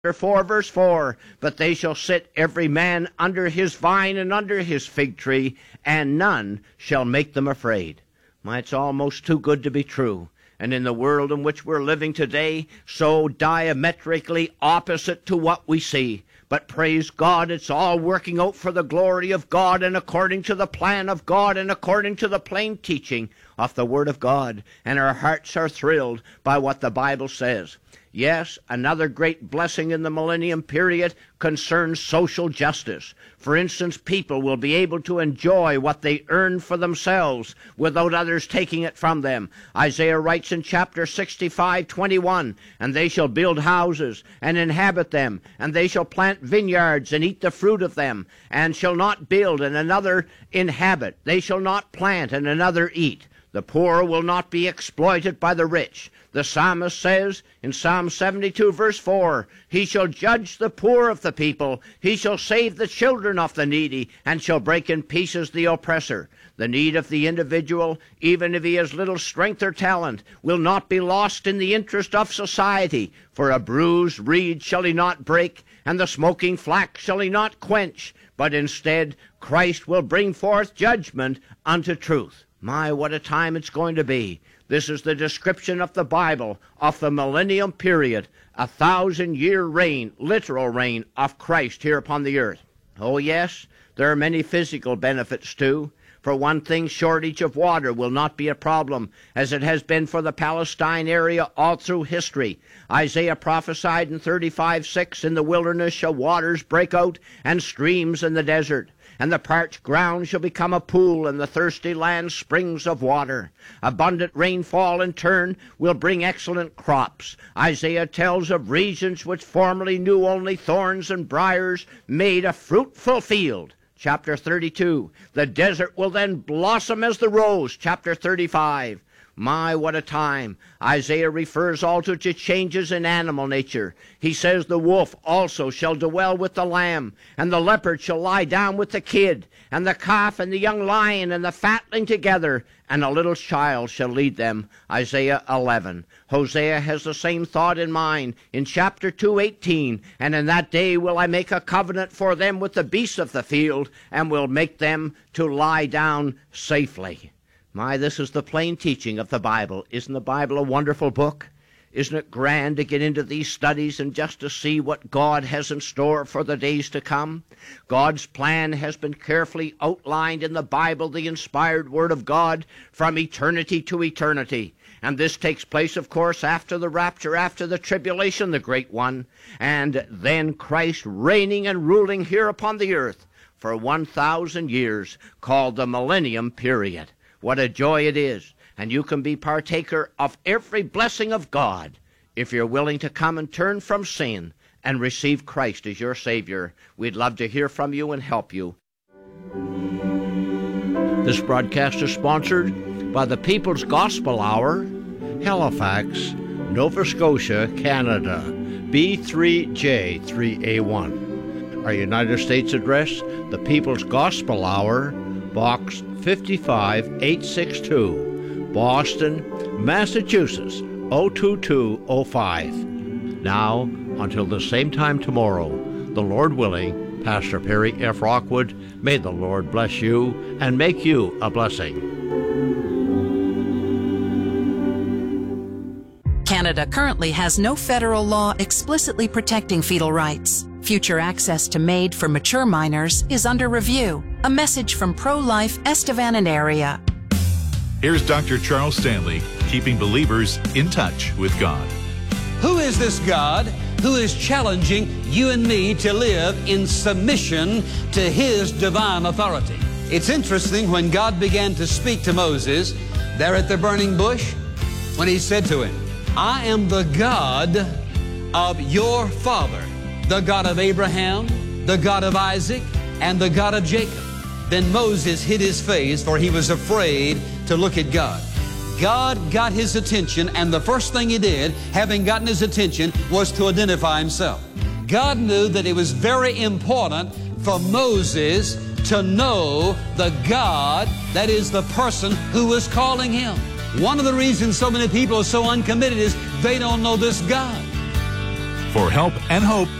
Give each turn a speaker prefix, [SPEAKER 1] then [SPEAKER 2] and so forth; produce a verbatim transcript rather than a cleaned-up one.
[SPEAKER 1] four, verse four, but they shall sit every man under his vine and under his fig tree, and none shall make them afraid. My, it's almost too good to be true. And in the world in which we're living today, so diametrically opposite to what we see. But praise God, it's all working out for the glory of God and according to the plan of God and according to the plain teaching of the Word of God. And our hearts are thrilled by what the Bible says. Yes, another great blessing in the millennium period concerns social justice. For instance, people will be able to enjoy what they earn for themselves without others taking it from them. Isaiah writes in chapter sixty-five, twenty-one, and they shall build houses and inhabit them, and they shall plant vineyards and eat the fruit of them, and shall not build and another inhabit. They shall not plant and another eat. The poor will not be exploited by the rich. The psalmist says in Psalm seventy-two, verse four, he shall judge the poor of the people. He shall save the children of the needy, and shall break in pieces the oppressor. The need of the individual, even if he has little strength or talent, will not be lost in the interest of society. For a bruised reed shall he not break, and the smoking flax shall he not quench. But instead, Christ will bring forth judgment unto truth. My, what a time it's going to be. This is the description of the Bible of the millennium period, a thousand-year reign, literal reign of Christ here upon the earth. Oh yes, there are many physical benefits too. For one thing, shortage of water will not be a problem, as it has been for the Palestine area all through history. Isaiah prophesied in thirty-five six, in the wilderness shall waters break out, and streams in the desert. And the parched ground shall become a pool, and the thirsty land springs of water. Abundant rainfall in turn will bring excellent crops. Isaiah tells of regions which formerly knew only thorns and briars made a fruitful field. Chapter thirty-two, the desert will then blossom as the rose. Chapter thirty-five, my, what a time. Isaiah refers also to changes in animal nature. He says the wolf also shall dwell with the lamb, and the leopard shall lie down with the kid, and the calf and the young lion and the fatling together, and a little child shall lead them. Isaiah eleven. Hosea has the same thought in mind in chapter two eighteen, and in that day will I make a covenant for them with the beasts of the field, and will make them to lie down safely. My, this is the plain teaching of the Bible. Isn't the Bible a wonderful book? Isn't it grand to get into these studies and just to see what God has in store for the days to come? God's plan has been carefully outlined in the Bible, the inspired Word of God, from eternity to eternity. And this takes place, of course, after the rapture, after the tribulation, the great one, and then Christ reigning and ruling here upon the earth for one thousand years, called the millennium period. What a joy it is. And you can be partaker of every blessing of God if you're willing to come and turn from sin and receive Christ as your Savior. We'd love to hear from you and help you. This broadcast is sponsored by the People's Gospel Hour, Halifax, Nova Scotia, Canada, B three J three A one. Our United States address, the People's Gospel Hour, Box fifty-five eight sixty-two, Boston, Massachusetts, oh two two oh five. Now, until the same time tomorrow, the Lord willing, Pastor Perry F. Rockwood, may the Lord bless you and make you a blessing.
[SPEAKER 2] Canada currently has no federal law explicitly protecting fetal rights. Future access to MAID for mature minors is under review. A message from Pro-Life Estevan and area.
[SPEAKER 3] Here's Doctor Charles Stanley, keeping believers in touch with God.
[SPEAKER 4] Who is this God who is challenging you and me to live in submission to His divine authority? It's interesting, when God began to speak to Moses there at the burning bush, when He said to him, I am the God of your father, the God of Abraham, the God of Isaac, and the God of Jacob. Then Moses hid his face, for he was afraid to look at God. God got his attention, and the first thing He did, having gotten his attention, was to identify Himself. God knew that it was very important for Moses to know the God that is the person who was calling him. One of the reasons so many people are so uncommitted is they don't know this God.
[SPEAKER 3] For help and hope,